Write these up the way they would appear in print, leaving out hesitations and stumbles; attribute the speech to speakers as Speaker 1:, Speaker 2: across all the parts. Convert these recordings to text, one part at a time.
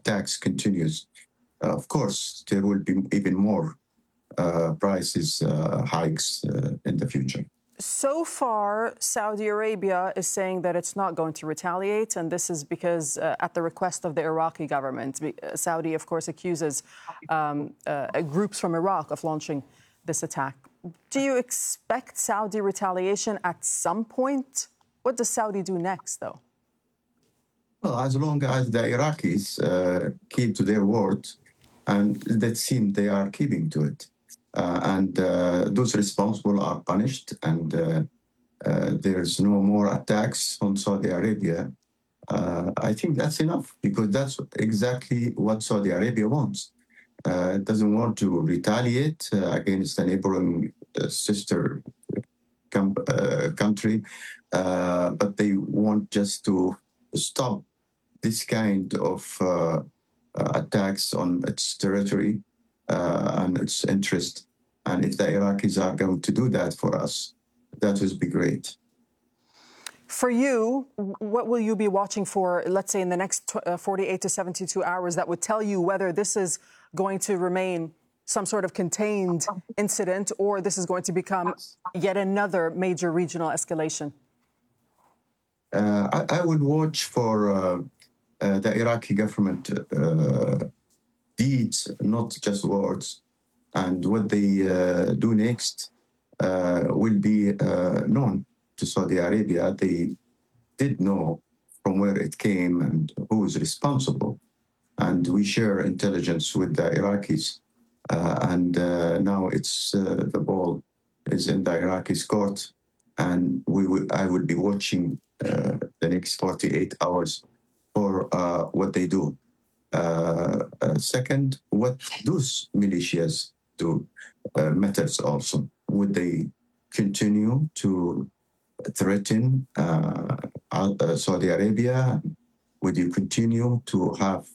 Speaker 1: attacks continues, of course, there will be even more prices hikes in the future.
Speaker 2: So far, Saudi Arabia is saying that it's not going to retaliate, and this is because, at the request of the Iraqi government, Saudi, of course, accuses groups from Iraq of launching this attack. Do you expect Saudi retaliation at some point? What does Saudi do next, though?
Speaker 1: Well, as long as the Iraqis keep to their word, and that seems they are keeping to it. And those responsible are punished, and there's no more attacks on Saudi Arabia. I think that's enough, because that's exactly what Saudi Arabia wants. It doesn't want to retaliate against a neighboring sister country, but they want just to stop this kind of attacks on its territory and its interest. And if the Iraqis are going to do that for us, that would be great.
Speaker 2: For you, what will you be watching for, let's say, in the next 48 to 72 hours that would tell you whether this is going to remain some sort of contained incident or this is going to become yet another major regional escalation?
Speaker 1: I would watch for the Iraqi government deeds, not just words. And what they do next will be known to Saudi Arabia. They did know from where it came and who is responsible. And we share intelligence with the Iraqis. And now it's the ball is in the Iraqis' court. And I will be watching the next 48 hours for what they do. Second, what those militias do matters also. Would they continue to threaten Saudi Arabia? Would you continue to have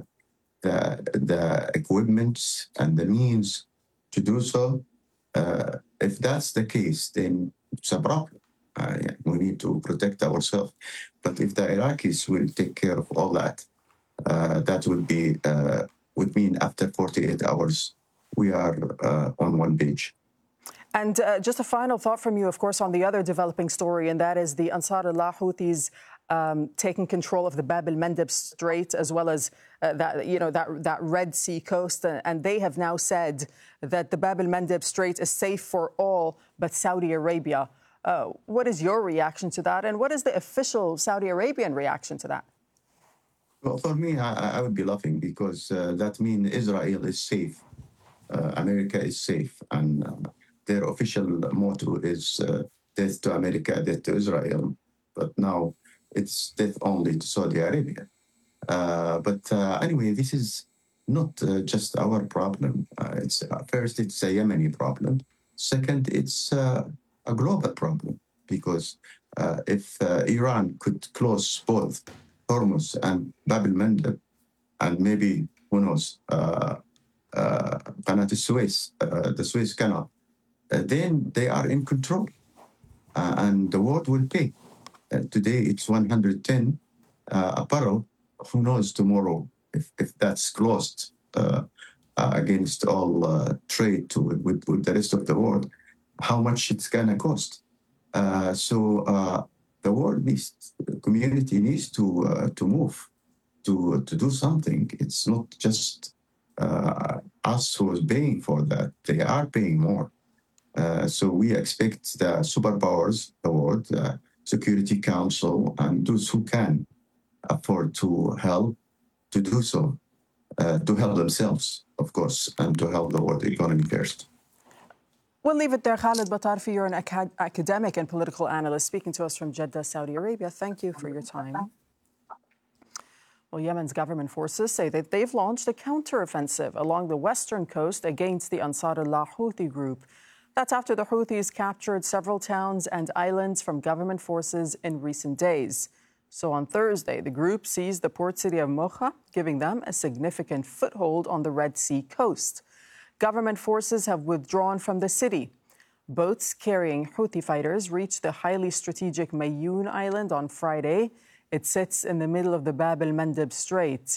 Speaker 1: the equipment and the means to do so? If that's the case, then it's a problem. We need to protect ourselves. But if the Iraqis will take care of all that, that would mean after 48 hours, we are on one page.
Speaker 2: And just a final thought from you, of course, on the other developing story, and that is the Ansar Allah Houthis taking control of the Bab el-Mandeb Strait, as well as that Red Sea coast. And they have now said that the Bab el-Mandeb Strait is safe for all but Saudi Arabia. What is your reaction to that? And what is the official Saudi Arabian reaction to that?
Speaker 1: Well, for me, I would be laughing, because that means Israel is safe, America is safe, and their official motto is death to America, death to Israel. But now it's death only to Saudi Arabia. But anyway, this is not just our problem. First, it's a Yemeni problem. Second, it's a global problem, because if Iran could close both Hormuz and Bab el-Mandeb, and maybe, who knows, Qanat al-Suez, the Suez Canal, then they are in control, and the world will pay. Today it's 110 a barrel. Who knows tomorrow if that's closed against all trade with the rest of the world, how much it's gonna cost. So the world community needs to move, to do something. It's not just us who is paying for that. They are paying more. So we expect the superpowers, the world, the Security Council, and those who can afford to help, to do so, to help themselves, of course, and to help the world economy first.
Speaker 2: We'll leave it there. Khalid Batarfi, you're an academic and political analyst speaking to us from Jeddah, Saudi Arabia. Thank you for your time. Well, Yemen's government forces say that they've launched a counteroffensive along the western coast against the Ansar Allah Houthi group. That's after the Houthis captured several towns and islands from government forces in recent days. So on Thursday, the group seized the port city of Mocha, giving them a significant foothold on the Red Sea coast. Government forces have withdrawn from the city. Boats carrying Houthi fighters reached the highly strategic Mayoun Island on Friday. It sits in the middle of the Bab el-Mandeb Strait.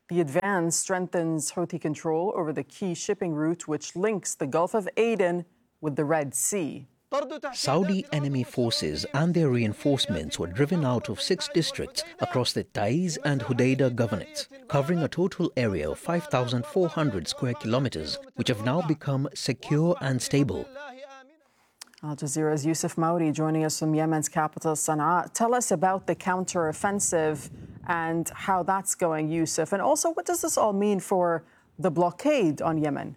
Speaker 2: The advance strengthens Houthi control over the key shipping route which links the Gulf of Aden with the Red Sea.
Speaker 3: Saudi enemy forces and their reinforcements were driven out of 6 districts across the Taiz and Hodeidah governorates, covering a total area of 5,400 square kilometers, which have now become secure and stable.
Speaker 2: Al Jazeera's Yusuf Maudi joining us from Yemen's capital, Sana'a. Tell us about the counter-offensive and how that's going, Yusuf. And also, what does this all mean for the blockade on Yemen?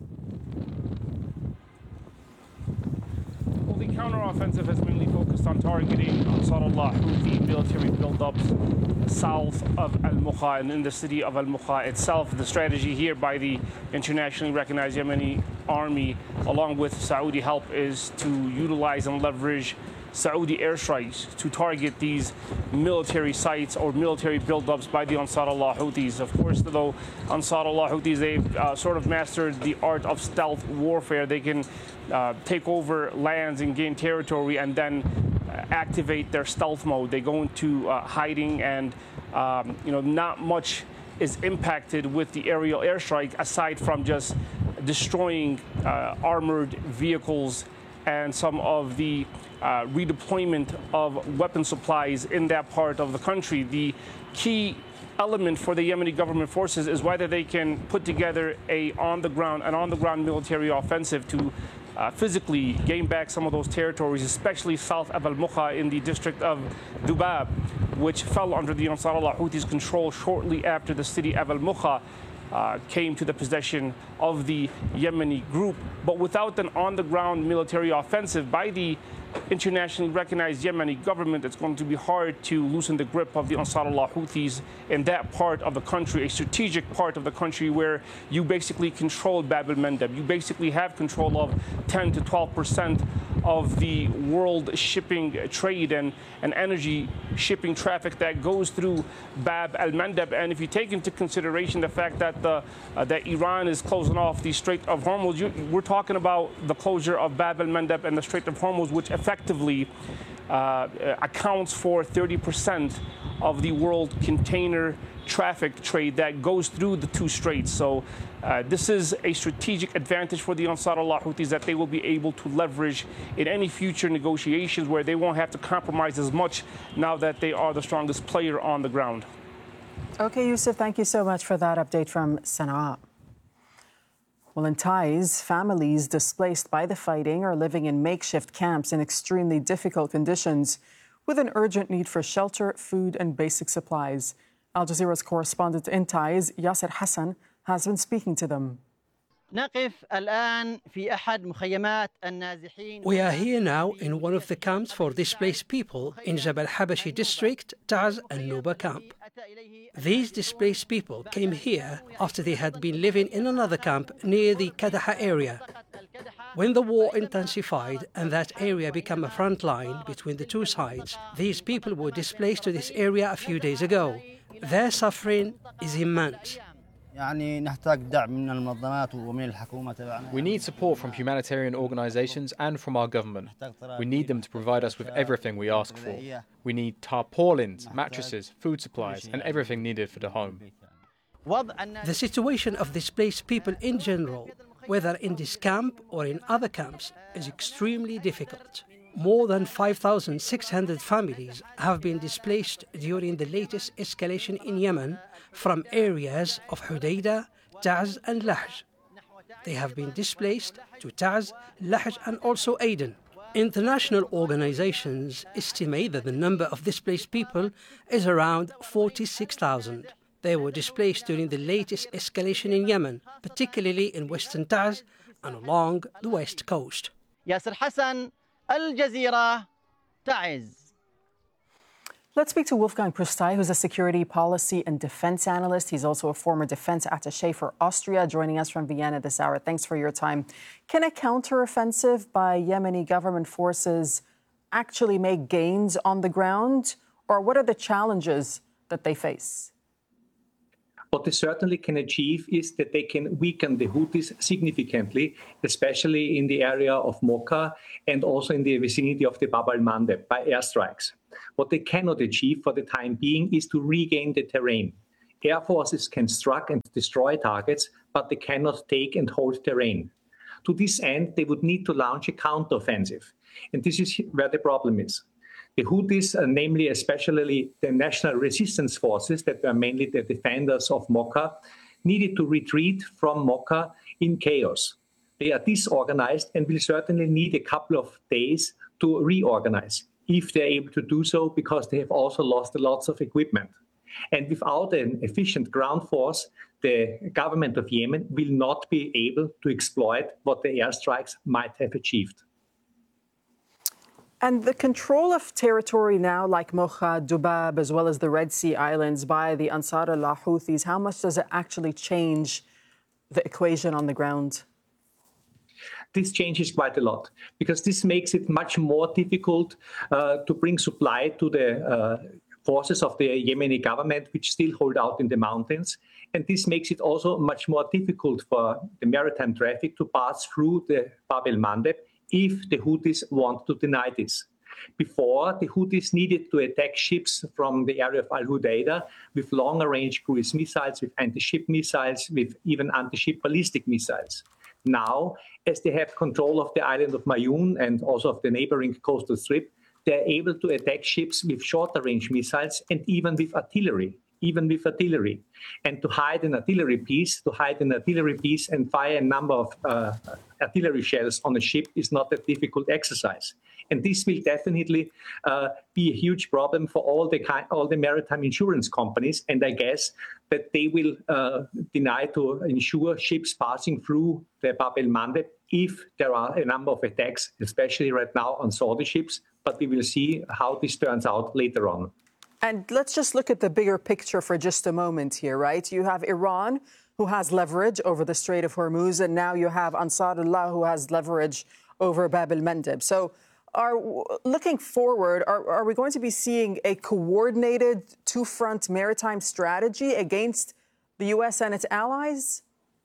Speaker 4: The counter-offensive has mainly focused on targeting Ansarullah Houthi military buildups south of Al-Mukha and in the city of Al-Mukha itself. The strategy here by the internationally recognized Yemeni army, along with Saudi help, is to utilize and leverage Saudi airstrikes to target these military sites or military buildups by the Ansarullah Houthis. Of course, though, Ansarullah Houthis, they've sort of mastered the art of stealth warfare. They can take over lands and gain territory and then activate their stealth mode. They go into hiding and, not much is impacted with the aerial airstrike aside from just destroying armored vehicles and some of the redeployment of weapon supplies in that part of the country. The key element for the Yemeni government forces is whether they can put together an on-the-ground military offensive to physically gain back some of those territories, especially south of Al-Mukha in the district of Dubab, which fell under the Ansarullah Houthis' control shortly after the city of Al-Mukha came to the possession of the Yemeni group. But without an on-the-ground military offensive by the internationally recognized Yemeni government, it's going to be hard to loosen the grip of the Ansarullah Houthis in that part of the country, a strategic part of the country where you basically control Bab al-Mandab. You basically have control of 10 to 12% of the world shipping trade and energy shipping traffic that goes through Bab al-Mandab. And if you take into consideration the fact that that Iran is closing off the Strait of Hormuz, we're talking about the closure of Bab al-Mandab and the Strait of Hormuz, which effectively accounts for 30% of the world container traffic trade that goes through the 2 straits. So this is a strategic advantage for the Ansarullah Houthis that they will be able to leverage in any future negotiations where they won't have to compromise as much now that they are the strongest player on the ground.
Speaker 2: Okay, Yusuf, thank you so much for that update from Sana'a. Well, in Taiz, families displaced by the fighting are living in makeshift camps in extremely difficult conditions with an urgent need for shelter, food and basic supplies. Al Jazeera's correspondent in Taiz, Yasser Hassan, has been speaking to them.
Speaker 5: We are here now in one of the camps for displaced people in Jabal Habashi district, Taiz and Nuba camp. These displaced people came here after they had been living in another camp near the Kadaha area. When the war intensified and that area became a front line between the 2 sides, these people were displaced to this area a few days ago. Their suffering is immense.
Speaker 6: We
Speaker 7: need support from humanitarian organizations and from our government. We need them to provide us with everything we ask for. We need tarpaulins, mattresses, food supplies, and everything needed for the home.
Speaker 5: The situation of displaced people in general, whether in this camp or in other camps, is extremely difficult. More than 5,600 families have been displaced during the latest escalation in Yemen from areas of Hodeidah, Taiz and Lahj. They have been displaced to Taiz, Lahj and also Aden. International organizations estimate that the number of displaced people is around 46,000. They were displaced during the latest escalation in Yemen, particularly in western Taiz and along the west coast.
Speaker 6: Yasser Hassan, Al Jazeera, Taiz.
Speaker 2: Let's speak to Wolfgang Prustai, who's a security policy and defense analyst. He's also a former defense attaché for Austria, joining us from Vienna this hour. Thanks for your time. Can a counteroffensive by Yemeni government forces actually make gains on the ground? Or what are the challenges that they face?
Speaker 8: What they certainly can achieve is that they can weaken the Houthis significantly, especially in the area of Mocha and also in the vicinity of the Bab al-Mandeb by airstrikes. What they cannot achieve for the time being is to regain the terrain. Air forces can strike and destroy targets, but they cannot take and hold terrain. To this end, they would need to launch a counteroffensive. And this is where the problem is. The Houthis, namely especially the National Resistance Forces that were mainly the defenders of Mocha, needed to retreat from Mocha in chaos. They are disorganized and will certainly need a couple of days to reorganize, if they're able to do so, because they have also lost lots of equipment. And without an efficient ground force, the government of Yemen will not be able to exploit what the airstrikes might have achieved.
Speaker 2: And the control of territory now, like Mocha, Dubab, as well as the Red Sea Islands by the Ansar Allah Houthis, how much does it actually change the equation on the ground?
Speaker 8: This changes quite a lot, because this makes it much more difficult to bring supply to the forces of the Yemeni government, which still hold out in the mountains. And this makes it also much more difficult for the maritime traffic to pass through the Bab el-Mandeb if the Houthis want to deny this. Before, the Houthis needed to attack ships from the area of Al-Hudaydah with longer-range cruise missiles, with anti-ship missiles, with even anti-ship ballistic missiles. Now, as they have control of the island of Mayoun and also of the neighboring coastal strip, they're able to attack ships with shorter-range missiles and even with artillery. And to hide an artillery piece and fire a number of artillery shells on a ship is not a difficult exercise. And this will definitely be a huge problem for all the maritime insurance companies. And I guess that they will deny to insure ships passing through the Bab el-Mandeb if there are a number of attacks, especially right now on Saudi ships. But we will see how this turns out later on.
Speaker 2: And let's just look at the bigger picture for just a moment here, right? You have Iran, who has leverage over the Strait of Hormuz, and now you have Ansar Allah, who has leverage over Bab el-Mandeb. So looking forward, are we going to be seeing a coordinated two-front maritime strategy against the U.S. and its allies?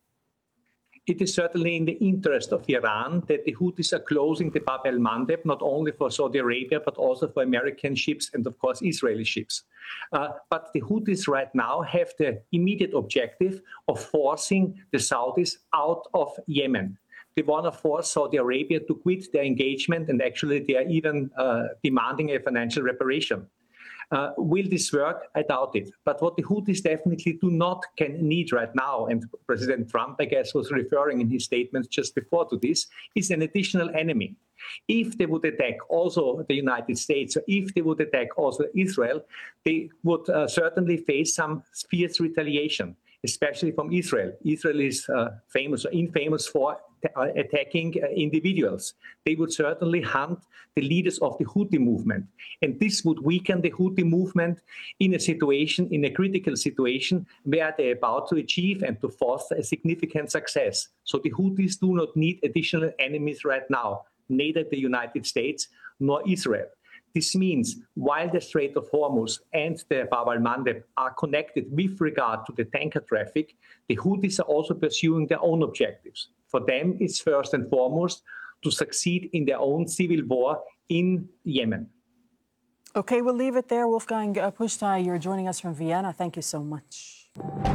Speaker 8: It is certainly in the interest of Iran that the Houthis are closing the Bab el-Mandeb, not only for Saudi Arabia, but also for American ships and, of course, Israeli ships. But the Houthis right now have the immediate objective of forcing the Saudis out of Yemen. They want to force Saudi Arabia to quit their engagement, and actually they are even demanding a financial reparation. Will this work? I doubt it. But what the Houthis definitely need right now, and President Trump, I guess, was referring in his statements just before to this, is an additional enemy. If they would attack also the United States, or if they would attack also Israel, they would certainly face some fierce retaliation, especially from Israel. Israel is infamous for attacking individuals. They would certainly hunt the leaders of the Houthi movement. And this would weaken the Houthi movement in a critical situation where they're about to achieve and to foster a significant success. So the Houthis do not need additional enemies right now, neither the United States nor Israel. This means while the Strait of Hormuz and the Bab el-Mandeb are connected with regard to the tanker traffic, the Houthis are also pursuing their own objectives. For them, it's first and foremost to succeed in their own civil war in Yemen.
Speaker 2: Okay, we'll leave it there. Wolfgang Pusztai, you're joining us from Vienna. Thank you so much.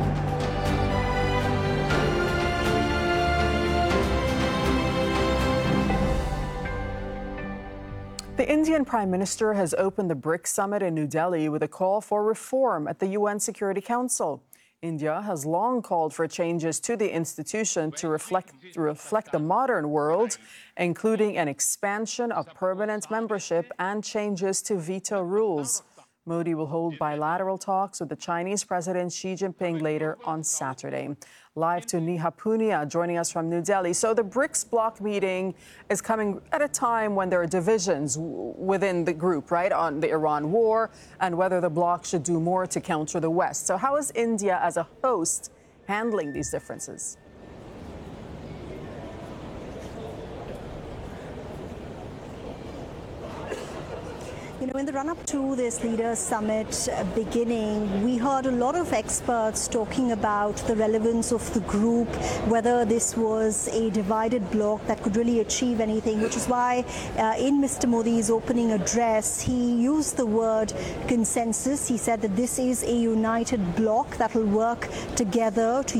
Speaker 2: The Indian Prime Minister has opened the BRICS summit in New Delhi with a call for reform at the UN Security Council. India has long called for changes to the institution to reflect the modern world, including an expansion of permanent membership and changes to veto rules. Modi will hold bilateral talks with the Chinese President Xi Jinping later on Saturday. Live to Neha Punia joining us from New Delhi. So the BRICS bloc meeting is coming at a time when there are divisions within the group, right, on the Iran war and whether the bloc should do more to counter the West. So how is India as a host handling these differences?
Speaker 9: You know, in the run-up to this Leaders Summit beginning, we heard a lot of experts talking about the relevance of the group, whether this was a divided bloc that could really achieve anything, which is why in Mr. Modi's opening address, he used the word consensus. He said that this is a united bloc that will work together to